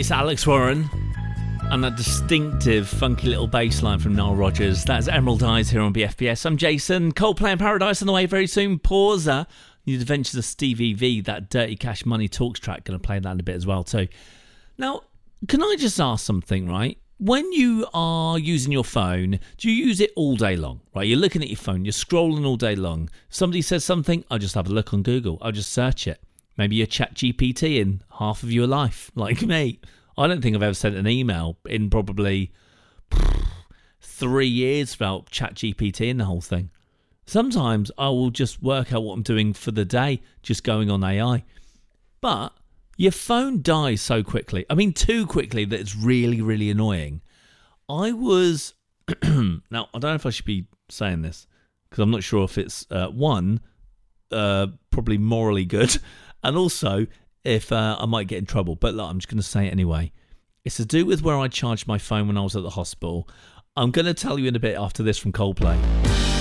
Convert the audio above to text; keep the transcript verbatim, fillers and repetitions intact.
It's Alex Warren and that distinctive, funky little bass line from Nile Rodgers. That's Emerald Eyes here on B F B S. I'm Jason. Coldplay in Paradise on the way very soon. Pausa. New Adventures of Stevie V, that Dirty Cash Money Talks track. Going to play that in a bit as well too. Now, can I just ask something, right? When you are using your phone, do you use it all day long? Right, you're looking at your phone, you're scrolling all day long. If somebody says something, I'll just have a look on Google. I'll just search it. Maybe you're Chat G P T in half of your life, like me. I don't think I've ever sent an email in probably three years without Chat G P T in the whole thing. Sometimes I will just work out what I'm doing for the day, just going on A I. But your phone dies so quickly. I mean, too quickly that it's really, really annoying. I was... now, I don't know if I should be saying this, because I'm not sure if it's, uh, one, uh, probably morally good, and also if uh, I might get in trouble. But look, I'm just going to say it anyway. It's to do with where I charged my phone when I was at the hospital. I'm going to tell you in a bit after this from Coldplay.